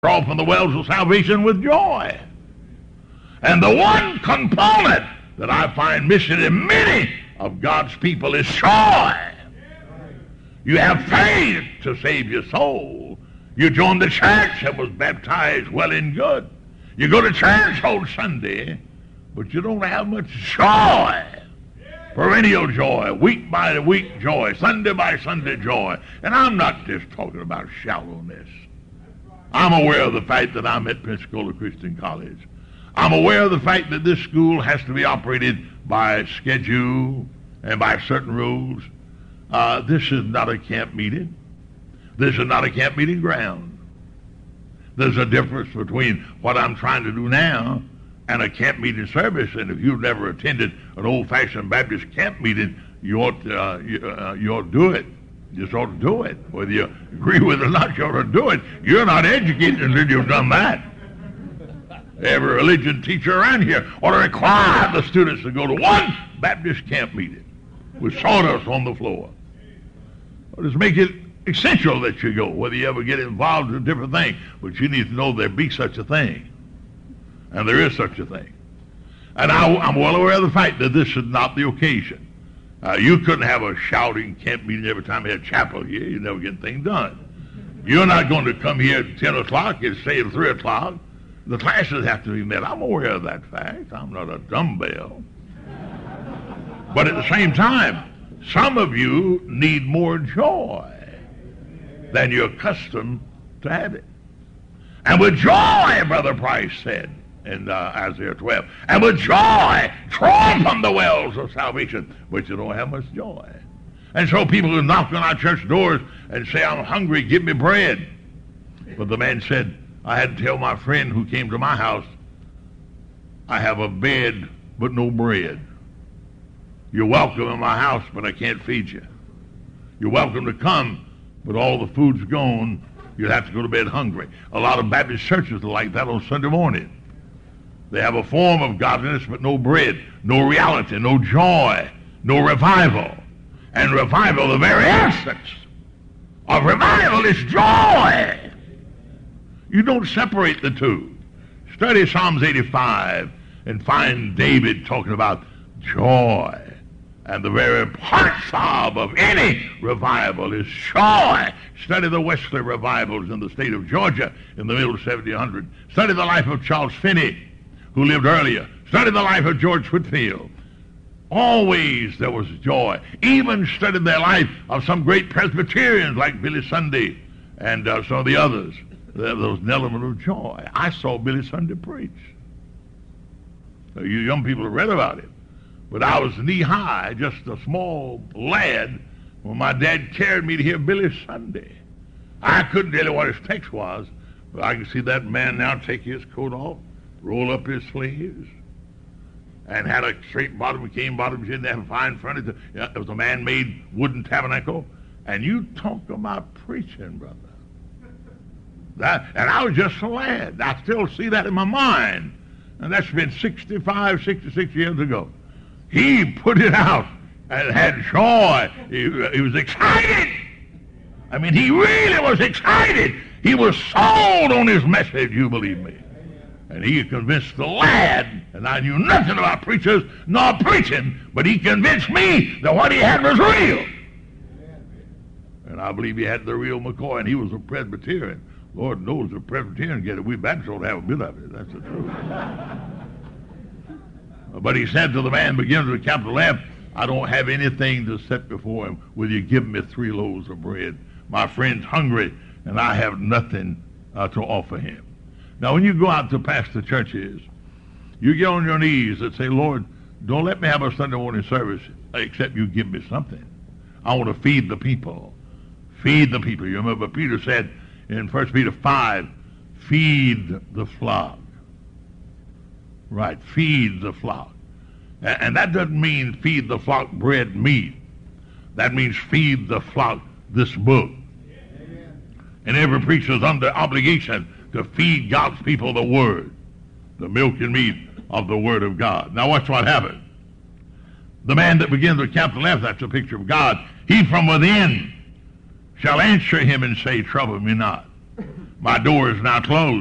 draw from the wells of salvation with joy. And the one component that I find missing in many of God's people is joy. You have faith to save your soul. You join the church and was baptized, well and good. You go to church on Sunday, but you don't have much joy. Perennial joy, week by week joy, Sunday by Sunday joy. And I'm not just talking about shallowness. I'm aware of the fact that I'm at Pensacola Christian College. I'm aware of the fact that this school has to be operated by schedule and by certain rules. This is not a camp meeting. This is not a camp meeting ground. There's a difference between what I'm trying to do now and a camp meeting service. And if you've never attended an old-fashioned Baptist camp meeting, you ought to do it. You just ought to do it. Whether you agree with it or not, you ought to do it. You're not educated until you've done that. Every religion teacher around here ought to require the students to go to one Baptist camp meeting with sawdust on the floor. Or just make it essential that you go, whether you ever get involved in a different thing. But you need to know there be such a thing. And there is such a thing. And I'm well aware of the fact that this is not the occasion. You couldn't have a shouting camp meeting every time you had chapel here. You'd never get things done. You're not going to come here at 10 o'clock and stay at 3 o'clock. The classes have to be met. I'm aware of that fact. I'm not a dumbbell. But at the same time, some of you need more joy than you're accustomed to having. And with joy, Brother Price said in Isaiah 12, and with joy, draw from the wells of salvation, but you don't have much joy. And so people who knock on our church doors and say, I'm hungry, give me bread. But the man said, I had to tell my friend who came to my house, I have a bed but no bread. You're welcome in my house, but I can't feed you. You're welcome to come, but all the food's gone. You'll have to go to bed hungry. A lot of Baptist churches are like that on Sunday morning. They have a form of godliness, but no bread, no reality, no joy, no revival. And revival, the very essence of revival is joy. You don't separate the two. Study Psalms 85 and find David talking about joy. And the very heartthrob of any revival is joy. Study the Wesley revivals in the state of Georgia in the middle of 1700. Study the life of Charles Finney, who lived earlier. Study the life of George Whitefield. Always there was joy. Even studied their life of some great Presbyterians like Billy Sunday and some of the others. There was an element of joy. I saw Billy Sunday preach. You young people have read about it. But I was knee-high, just a small lad, when my dad carried me to hear Billy Sunday. I couldn't tell you what his text was, but I can see that man now take his coat off, roll up his sleeves, and had a straight bottom, cane bottom, didn't have a fine furniture. It was a man-made wooden tabernacle. And you talk about preaching, brother. And I was just a lad. I still see that in my mind. And that's been 65, 66 years ago. He put it out and had joy. He was excited. I mean, he really was excited. He was sold on his message, you believe me. And he convinced the lad, and I knew nothing about preachers nor preaching, but he convinced me that what he had was real. And I believe he had the real McCoy, and he was a Presbyterian. Lord knows a Presbyterian get it. We Baptists don't have a bit of it. That's the truth. But he said to the man, beginning with a capital F, I don't have anything to set before him. Will you give me 3 loaves of bread? My friend's hungry, and I have nothing to offer him. Now, when you go out to pastor churches, you get on your knees and say, Lord, don't let me have a Sunday morning service except you give me something. I want to feed the people. Feed the people. You remember Peter said in 1 Peter 5, feed the flock. Right, feed the flock. And that doesn't mean feed the flock bread, meat. That means feed the flock this book. Amen. And every preacher is under obligation to feed God's people the word, the milk and meat of the word of God. Now watch what happened. The man that begins with capital F, that's a picture of God, he from within shall answer him and say, trouble me not. My door is now closed.